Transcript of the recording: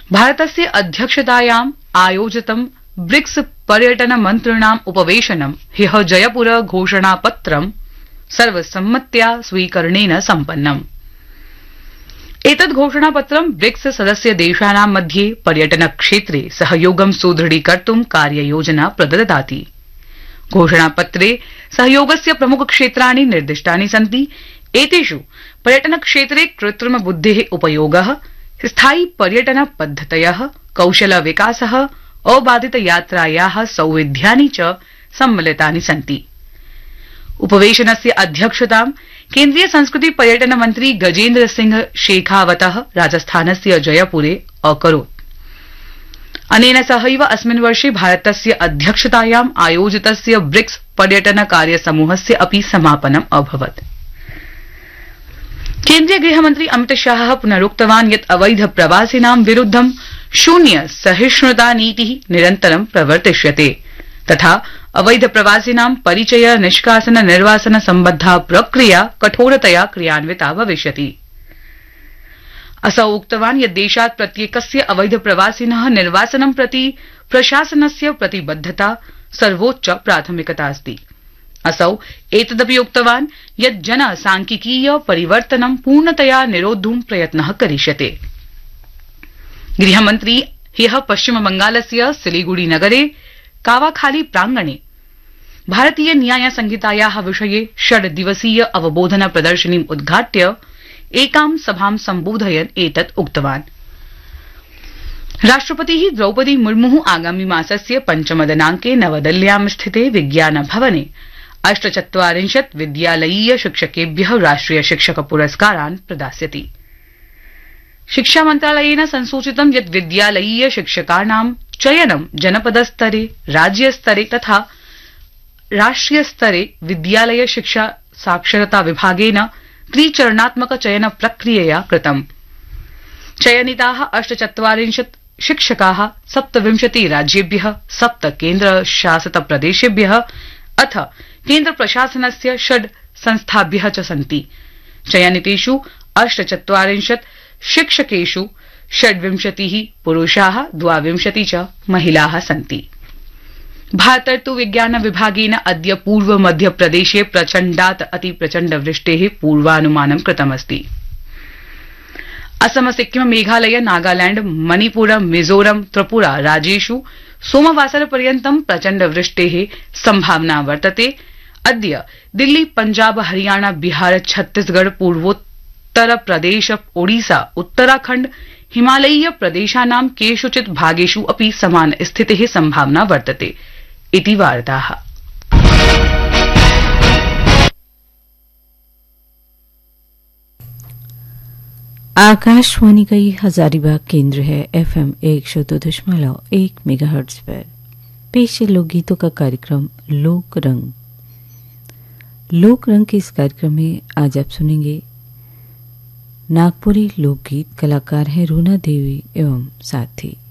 भारतस्य अध्यक्षतायाम् आयोजितं ब्रिक्स पर्यटन मन्त्रिणाम् उपवेशनं ह्यः जयपुर घोषणापत्रं सर्वसम्मत्या स्वीकरणेन सम्पन्नम्। एतद् घोषणापत्रं ब्रिक्स सदस्य देशानां मध्ये पर्यटन क्षेत्रे सहयोगं सुदृढीकर्तुं कार्ययोजना प्रददाति। घोषणापत्रे सहयोगस्य प्रमुख क्षेत्राणि निर्दिष्टानि सन्ति। एतेषु पर्यटन क्षेत्रे कृत्रिम बुद्धेः उपयोगः, स्थायी पर्यटन पद्धतयः, कौशल विकासः, अबाधित यात्रायाः सौविध्यानि च सम्मिलितानि सन्ति। उपवेशनस्य अध्यक्षतां केन्द्रीय संस्कृति पर्यटन मन्त्री गजेन्द्र सिंह शेखावतः राजस्थानस्य जयपुरे अकरोत्। अनेन सहैव अस्मिन् वर्षे भारतस्य अध्यक्षतायाम् आयोजितस्य ब्रिक्स पर्यटन कार्यसमूहस्य अपि समापनम् अभवत्। केन्द्रीय गृहमन्त्री अमित शाहः पुनरुक्तवान् यत् अवैध प्रवासिनां विरुद्धं शून्य सहिष्णुता नीतिः निरन्तरं प्रवर्तिष्यते तथा अवैध प्रवासिनां परिचय निष्कासन निर्वासन सम्बद्धा प्रक्रिया कठोरतया क्रियान्विता भविष्यति। असौ उक्तवान् यत् देशात् प्रत्येकस्य अवैध प्रवासिनः निर्वासनं प्रति प्रशासनस्य प्रतिबद्धता सर्वोच्च प्राथमिकता अस्ति। असौ एतदपि उक्तवान् यत् जनसांख्यिकीय परिवर्तनं पूर्णतया निरोद्धुं प्रयत्नः करिष्यते। गृहमन्त्री ह्यः पश्चिम बंगालस्य सिलीगुड़ी नगरे कावाखाली प्रांगणे भारतीय न्याय संहितायाः विषये 6 दिवसीय अवबोधन प्रदर्शनीम् उद्घाट्य एकां सभां सम्बोधयन् एतत् उक्तवान्। राष्ट्रपतिः द्रौपदी मुर्मुः आगामि मासस्य 5 दिनाङ्के नवदिल्ल्यां स्थिते विज्ञान भवने 48 विद्यालयीय शिक्षकेभ्यः राष्ट्रिय शिक्षक पुरस्कारान् प्रदास्यति। शिक्षा मन्त्रालयेन संसूचितं यत् विद्यालयीय शिक्षकाणां चयनं जनपदस्तरे, राज्यस्तरे तथा राष्ट्रियस्तरे विद्यालय शिक्षा साक्षरता विभागेन त्रिचरणात्मक चयन प्रक्रियया कृतम्। चयनिताः 48 शिक्षकाः 27 राज्येभ्यः, 7 केन्द्रशासित प्रदेशेभ्यः अथ केन्द्र प्रशासनस्य 6 संस्थाभ्यः च सन्ति। चयनितेषु 48 शिक्षकेषु 26 पुरुषाः, 22 च महिलाः सन्ति। भारतर्तु विज्ञान विभागेन अद्य पूर्व मध्य प्रदेशे प्रचण्डात् अति प्रचण्ड वृष्टेः पूर्वानुमानं कृतमस्ति। असम, सिक्किम, मेघालय, नागालैंड, मणिपुर, मिजोरम, त्रिपुरा राज्येषु सोमवासरपर्यन्तं प्रचण्ड वृष्टेः सम्भावना वर्तते। अद्य दिल्ली, पंजाब, हरियाणा, बिहार, छत्तीसगढ़, पूर्वोत्तर प्रदेश, ओडिशा, उत्तराखण्ड, हिमालयीय प्रदेशानां केषुचित् भागेषु अपि समान स्थितेः सम्भावना वर्तते इति वार्ताः। आकाशवाणी का ये हजारीबाग केंद्र है। FM 102.1 मेगाहर्ट्ज पर पेश है लोकगीतों का कार्यक्रम लोक रंग। लोक रंग के इस कार्यक्रम में आज आप सुनेंगे नागपुरी लोकगीत। कलाकार हैं रूना देवी एवं साथी।